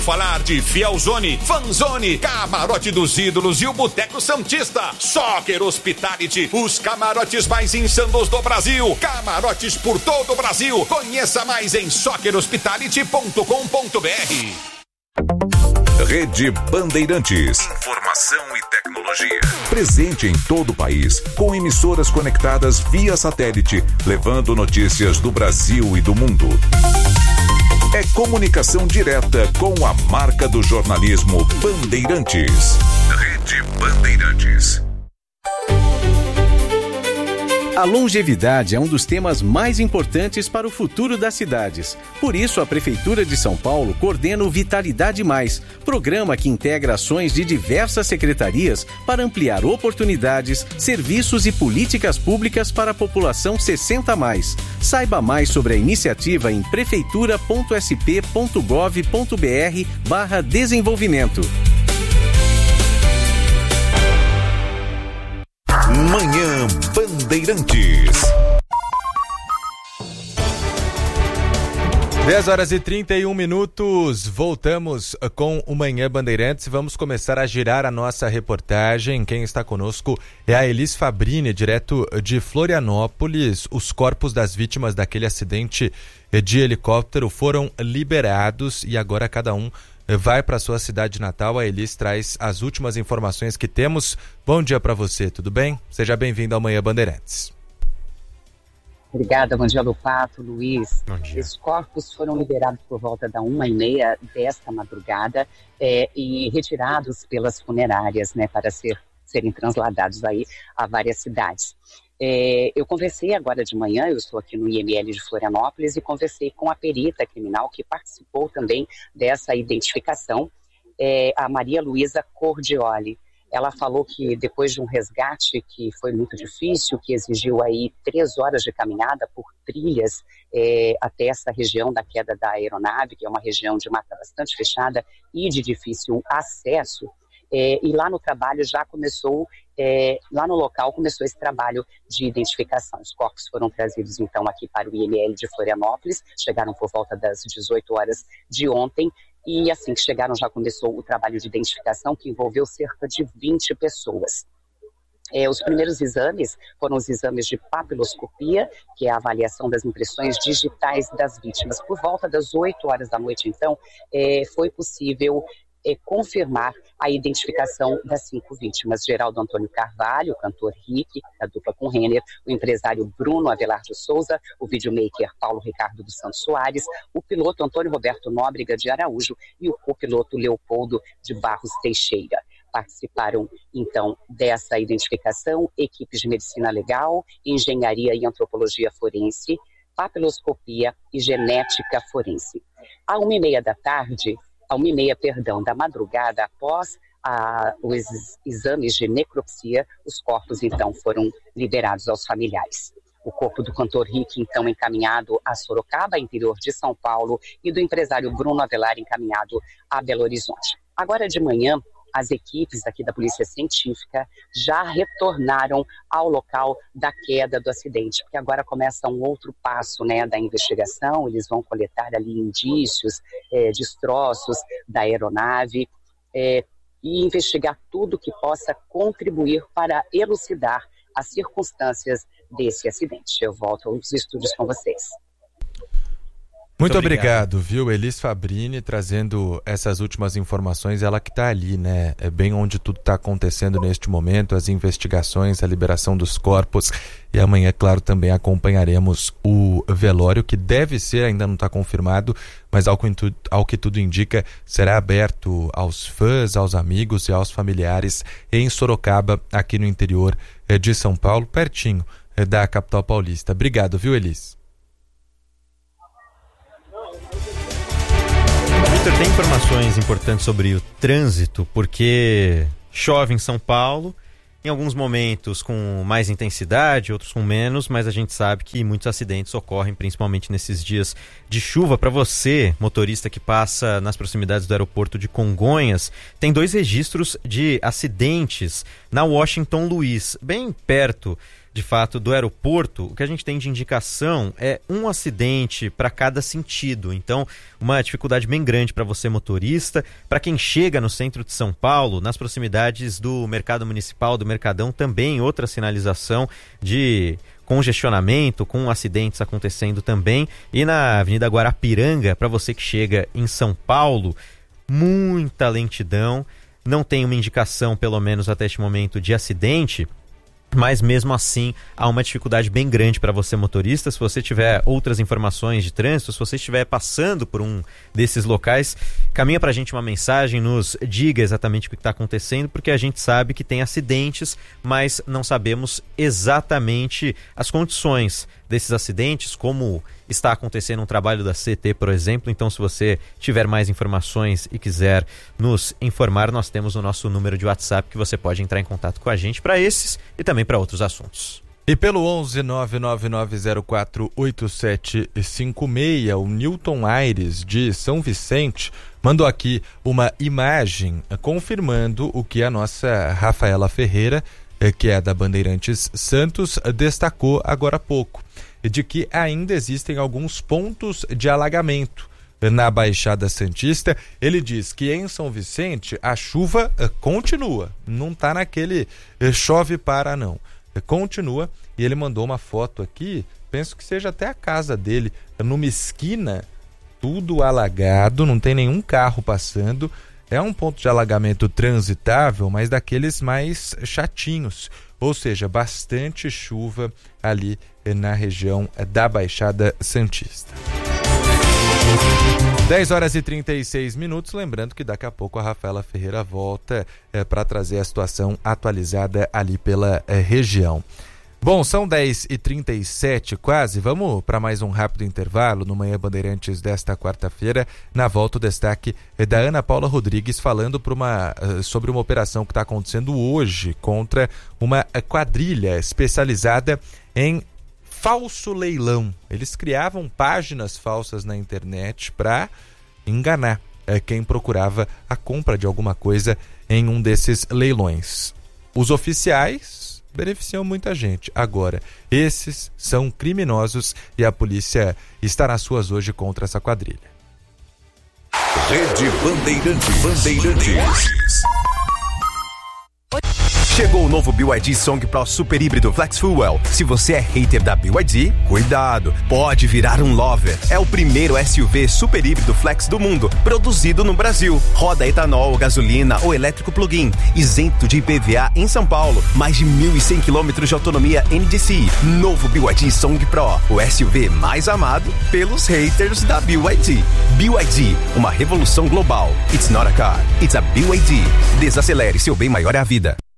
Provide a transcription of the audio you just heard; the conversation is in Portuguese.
Falar de Fielzone, Fanzone, Camarote dos Ídolos e o Boteco Santista. Soccer Hospitality, os camarotes mais insanos do Brasil. Camarotes por todo o Brasil. Conheça mais em soccerhospitality.com.br. Rede Bandeirantes. Informação e tecnologia. Presente em todo o país, com emissoras conectadas via satélite, levando notícias do Brasil e do mundo. É comunicação direta com a marca do jornalismo Bandeirantes. Rede Bandeirantes. A longevidade é um dos temas mais importantes para o futuro das cidades. Por isso, a Prefeitura de São Paulo coordena o Vitalidade Mais, programa que integra ações de diversas secretarias para ampliar oportunidades, serviços e políticas públicas para a população 60+. Saiba mais sobre a iniciativa em prefeitura.sp.gov.br/desenvolvimento. Manhã Bandeirantes. 10h31. Voltamos com o Manhã Bandeirantes. Vamos começar a girar a nossa reportagem. Quem está conosco é a Elis Fabrini, direto de Florianópolis. Os corpos das vítimas daquele acidente de helicóptero foram liberados e agora cada um vai para a sua cidade natal. A Elis traz as últimas informações que temos. Bom dia para você, tudo bem? Seja bem-vindo ao Manhã Bandeirantes. Obrigada, bom dia, Lupato, Luiz. Bom dia. Os corpos foram liberados por volta da 1h30 desta madrugada e retirados pelas funerárias, para serem transladados aí a várias cidades. Eu conversei agora de manhã, eu estou aqui no IML de Florianópolis e conversei com a perita criminal que participou também dessa identificação, a Maria Luísa Cordioli. Ela falou que depois de um resgate que foi muito difícil, que exigiu aí 3 horas de caminhada por trilhas até essa região da queda da aeronave, que é uma região de mata bastante fechada e de difícil acesso, e lá no trabalho já começou, lá no local começou esse trabalho de identificação. Os corpos foram trazidos então aqui para o IML de Florianópolis, chegaram por volta das 18 horas de ontem, e assim que chegaram já começou o trabalho de identificação que envolveu cerca de 20 pessoas. Os primeiros exames foram os exames de papiloscopia, que é a avaliação das impressões digitais das vítimas. Por volta das 8 horas da noite, então, foi possível confirmar a identificação das 5 vítimas. Geraldo Antônio Carvalho, o cantor Rick, a dupla com Renner, o empresário Bruno Avelar de Souza, o videomaker Paulo Ricardo dos Santos Soares, o piloto Antônio Roberto Nóbrega de Araújo e o copiloto Leopoldo de Barros Teixeira. Participaram, então, dessa identificação equipes de medicina legal, engenharia e antropologia forense, papiloscopia e genética forense. À 1h30 da madrugada, após os exames de necropsia, os corpos, então, foram liberados aos familiares. O corpo do cantor Rick, então, encaminhado a Sorocaba, interior de São Paulo, e do empresário Bruno Avelar, encaminhado a Belo Horizonte. Agora de manhã, as equipes aqui da Polícia Científica já retornaram ao local da queda do acidente, porque agora começa um outro passo, da investigação. Eles vão coletar ali indícios, destroços da aeronave e investigar tudo que possa contribuir para elucidar as circunstâncias desse acidente. Eu volto aos estúdios com vocês. Muito obrigado, viu? Elis Fabrini trazendo essas últimas informações, ela que está ali, bem onde tudo está acontecendo neste momento, as investigações, a liberação dos corpos, e amanhã, claro, também acompanharemos o velório, que deve ser, ainda não está confirmado, mas ao que tudo indica, será aberto aos fãs, aos amigos e aos familiares em Sorocaba, aqui no interior de São Paulo, pertinho da capital paulista. Obrigado, viu, Elis? Vitor, tem informações importantes sobre o trânsito, porque chove em São Paulo, em alguns momentos com mais intensidade, outros com menos, mas a gente sabe que muitos acidentes ocorrem principalmente nesses dias de chuva. Para você, motorista que passa nas proximidades do aeroporto de Congonhas, tem 2 registros de acidentes na Washington Luiz, bem perto de fato, do aeroporto, o que a gente tem de indicação é um acidente para cada sentido. Então, uma dificuldade bem grande para você, motorista. Para quem chega no centro de São Paulo, nas proximidades do Mercado Municipal, do Mercadão, também outra sinalização de congestionamento, com acidentes acontecendo também. E na Avenida Guarapiranga, para você que chega em São Paulo, muita lentidão. Não tem uma indicação, pelo menos até este momento, de acidente, mas mesmo assim há uma dificuldade bem grande para você, motorista. Se você tiver outras informações de trânsito, se você estiver passando por um desses locais, caminha para a gente uma mensagem, nos diga exatamente o que está acontecendo, porque a gente sabe que tem acidentes, mas não sabemos exatamente as condições desses acidentes, como está acontecendo um trabalho da CT, por exemplo. Então, se você tiver mais informações e quiser nos informar, nós temos o nosso número de WhatsApp que você pode entrar em contato com a gente para esses e também para outros assuntos. E pelo 11-99904-8756, o Newton Aires, de São Vicente, mandou aqui uma imagem confirmando o que a nossa Rafaela Ferreira, que é da Bandeirantes Santos, destacou agora há pouco, de que ainda existem alguns pontos de alagamento na Baixada Santista. Ele diz que em São Vicente a chuva continua, não está naquele chove para não, continua. E ele mandou uma foto aqui, penso que seja até a casa dele, numa esquina, tudo alagado, não tem nenhum carro passando. É um ponto de alagamento transitável, mas daqueles mais chatinhos, ou seja, bastante chuva ali na região da Baixada Santista. 10h36, lembrando que daqui a pouco a Rafaela Ferreira volta para trazer a situação atualizada ali pela região. Bom, são 10h37 quase, vamos para mais um rápido intervalo no Manhã Bandeirantes desta quarta-feira. Na volta, o destaque é da Ana Paula Rodrigues falando sobre uma operação que está acontecendo hoje contra uma quadrilha especializada em falso leilão. Eles criavam páginas falsas na internet para enganar quem procurava a compra de alguma coisa em um desses leilões. Os oficiais beneficiam muita gente. Agora, esses são criminosos e a polícia está nas ruas hoje contra essa quadrilha. Rede Bandeirantes. Chegou o novo BYD Song Pro Super Híbrido Flex Fuel. Se você é hater da BYD, cuidado, pode virar um lover. É o primeiro SUV super híbrido flex do mundo, produzido no Brasil. Roda etanol, gasolina ou elétrico plug-in, isento de IPVA em São Paulo. Mais de 1.100 km de autonomia NDCi. Novo BYD Song Pro, o SUV mais amado pelos haters da BYD. BYD, uma revolução global. It's not a car, it's a BYD. Desacelere, seu bem maior é a vida.